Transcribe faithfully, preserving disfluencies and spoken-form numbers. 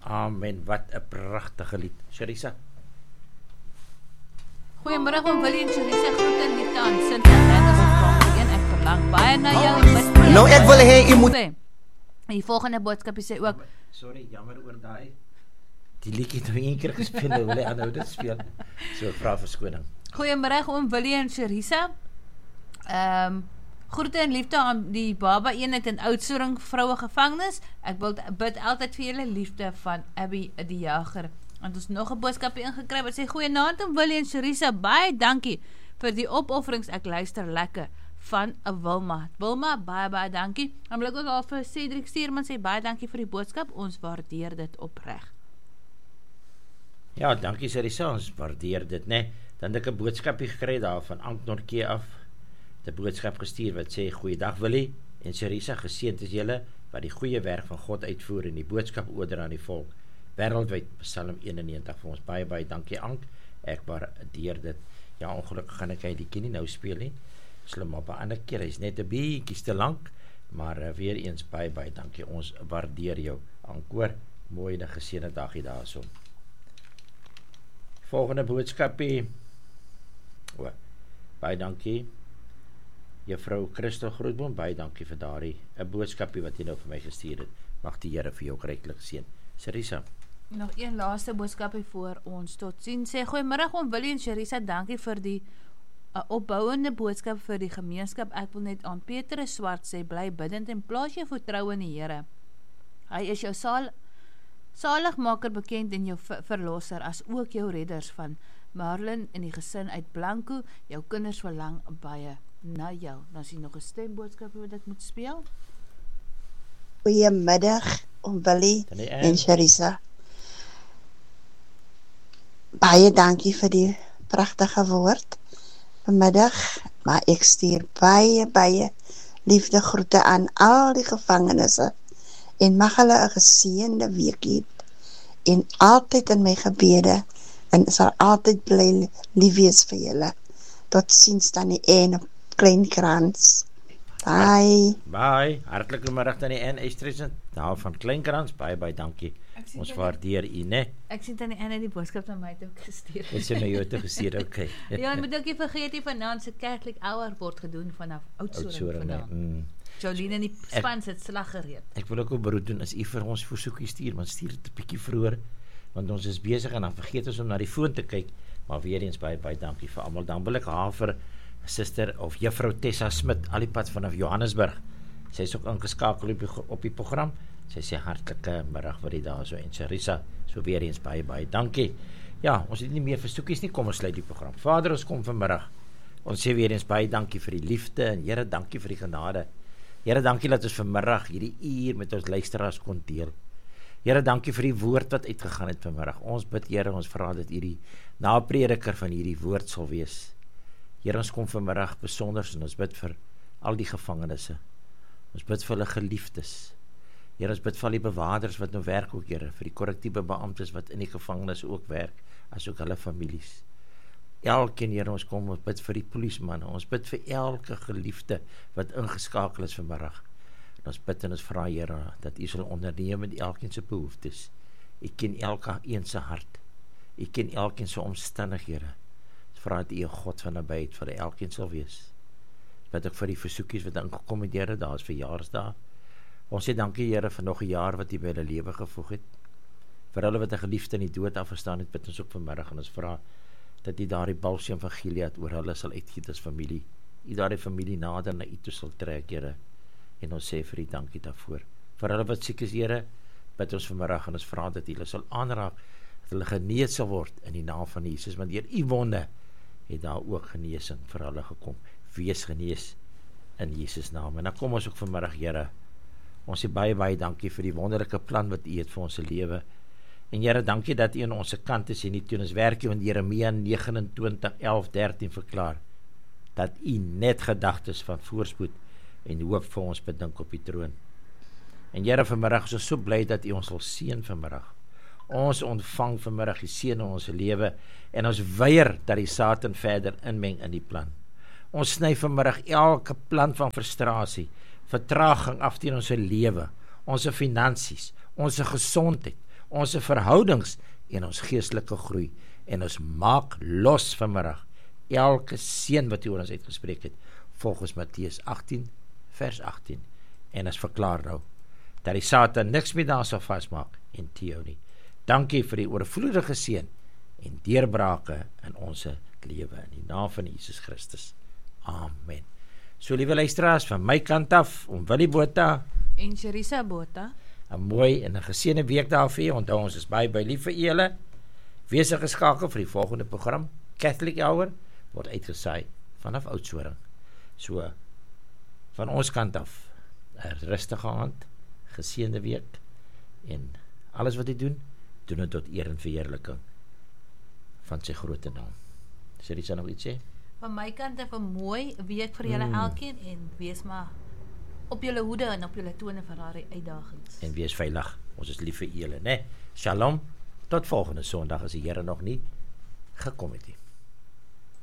Amen, wat 'n pragtige lied. Sharisa. Goeiemôre oom Willie en Sharisa, groete en liefde aan Sint Helena se een. Ek verlang baie na jou en bid. Nou ek wil hê jy moet die volgende boodskapie sê ook. Sorry, jammer oor daai. Die liedjie het nog een keer gespeel, nou wil hy aanhou dit speel. So ek vra verskoning. Goeiemôre oom Willie en Sharisa. Ehm um, groete en liefde aan die baba eenheid in Oudtshoorn vroue gevangenis. Ek wil bid altyd vir julle liefde van Abby die Jager. En ons nog 'n boodskapie ingekry wat sê goeienaand oom Willie en Sharisa, baie dankie vir die opofferings. Ek luister lekker van 'n Wilma. Wilma, baie baie dankie. En wil ek ook al vir Cedric Stuurman sê baie dankie vir die boodskap. Ons waardeer dit opreg. Ja, dankie Sharisa, ons waardeer dit, né? Dan het ek 'n boodskapie gekry daar van Ank Norke af. 'n boodskap gestuur wat sê goeiedag Willie en Sharisa, geseënd is julle wat die goeie werk van God uitvoer en die boodskap oordra aan die volk wêreldwyd. Psalm eenennegentig vir ons, baie baie dankie Ank, ek waardeer dit. Ja, ongelukkig gaan ek hy die kie nie nou speel nie, slim op 'n ander keer, hy's net 'n bietjie te lank, maar uh, weer eens baie baie dankie, ons waardeer jou Ank hoor, mooi en 'n geseënde dagie daarso. Volgende boodskapie, o, baie dankie Juffrou Christel Grootboom, baie dankie vir daardie 'n boodskapie wat jy nou vir my gestuur het. Mag die Here vir jou ryklik seën. Sharisa. Nog een laaste boodskapie voor ons tot sien. Sê goeiemôre oom Willie en Sharisa, dankie vir die uh, opbouende boodskap vir die gemeenskap. Ek wil net aan Petrus Swart sê, bly bidend en plaas jou vertroue in die Here. Hy is jou sal saligmaker bekend en jou verlosser, as ook jou redders van Marlin en die gesin uit Blanco. Jou kinders verlang baie na jou. Dan is hier nog 'n stemboodskap wat ek moet speel. Goeiemiddag oom Willie en Sharisa. Baie dankie vir die pragtige woord vanmiddag, maar ek stuur baie baie liefde groete aan al die gevangenes en mag hulle 'n geseënde week hê en altyd in my gebede en sal altyd bly lief wees vir julle. Tot ziens dan die een Kleinkrans. Bye. Bye. Hartlike middag aan die N Estresen, daar van Kleinkrans. Baie baie dankie. Ons waardeer u, né? Ek sien dan die N die boodskap na my toe gestuur. Dit is nou jou toe gestuur, okay. Ja, en moet ook nie vergeet nie vanaand se kerklik ouer word gedoen vanaf Oudtshoorn vanaand. Mm. Jolien en die span het slag gereed. Ek wil ook 'n beroep doen as u vir ons versoekie stuur, maar stuur dit 'n bietjie vroeër, want ons is besig en dan vergeet ons om na die foon te kyk. Maar weer eens baie baie dankie vir almal. Dan wil ek haar vir Suster of Juffrou Tessa Smit, al die pad vanaf Johannesburg. Sy is ook ingeskakel op die, op die program. Sy sê hartlike middag vir die daar so en Sharisa, so weer eens baie baie dankie. Ja, ons het nie meer versoekies nie, kom ons sluit die program. Vader, ons kom vanmiddag. Ons sê weer eens baie dankie vir die liefde en Here, dankie vir die genade. Here, dankie dat ons vanmiddag hierdie uur met ons luisteraars kon deel. Here, dankie vir die woord wat uitgegaan het vanmiddag. Ons bid, Here, ons vra dat U die naprediker van hierdie woord sal wees. Here, ons kom vanmiddag besonders en ons bid vir al die gevangenes. Ons bid vir hulle geliefdes. Here, ons bid vir al die bewaarders wat nou werk ook, Here, vir die korrektiewe beamptes wat in die gevangenis ook werk, as ook hulle families. Elkeen, Here, ons kom, ons bid vir die polismanne, ons bid vir elke geliefde wat ingeskakel is vanmiddag. En ons bid en ons vra, Here, dat U sal onderneem met elkeen se behoeftes. U ken elke een se hart. U ken elkeen se omstandighede. Vra dat U 'n God van nabyheid vir elkeen sal wees. Bid ek vir die versoekies wat ingekom het, Here, daar is verjaarsdae. Ons sê dankie, Here, vir nog 'n jaar wat U by hulle lewe gevoeg het. Vir hulle wat 'n geliefde in die dood afgestaan het, bid ons ook vanmiddag en ons vra dat U daardie balsem van Gilead oor hulle sal uitgiet as familie. U daardie familie nader na U toe sal trek, Here. En ons sê vir U dankie daarvoor. Vir hulle wat siek is, Here, bid ons vanmiddag en ons vra dat U hulle sal aanraak, dat hulle genees sal word in die naam van Jesus, want deur U wonde het daar ook genesing vir hulle gekom. Wees genees in Jesus naam. En dan kom ons ook vanmiddag, Here. Ons sê baie baie dankie vir die wonderlike plan wat U het vir ons se lewe. En Here, dankie dat U aan ons kant is en nie teen ons werk nie, want Jeremia negenentwintig elf dertien verklaar dat U net gedagtes van voorspoed en hoop vir ons bedink op die troon. En Here, vanmiddag is ons so bly dat U ons sal seën vanmiddag. Ons ontvang vanmiddag die seën in ons lewe en ons weier dat die Satan verder inmeng in die plan. Ons sny vanmiddag elke plan van frustrasie, vertraging af teen ons lewe, ons finansies, ons gesondheid, ons verhoudings en ons geestelike groei. En ons maak los vanmiddag elke seën wat U oor ons uitgespreek het, volgens Matteus agttien vers agttien. En ons verklaar nou dat die Satan niks meer daar sal vasmaak en teo nie. Dankie vir die oorvloedige seën en deurbrake in ons lewe in die naam van Jesus Christus. Amen. So liewe luisteraars, van my kant af, om Willie Botha En Sharisa Botha. 'n mooi en 'n geseënde week daar vir julle. Onthou ons is baie by lief vir julle. Wees geskakel vir die volgende program. Catholic Hour word uitgesaai vanaf Oudtshoorn. So van ons kant af 'n rustige aand, geseënde week en alles wat jy doen, doen dit tot eer en verheerliking van sy grote naam. Sharisa nog iets sê? Van my kant af 'n mooi week vir julle mm. elkeen en wees maar op julle hoede en op julle tone vir daardie uitdagings. En wees veilig. Ons is lief vir julle, né? Shalom. Tot volgende Sondag as die Here nog nie gekom het nie.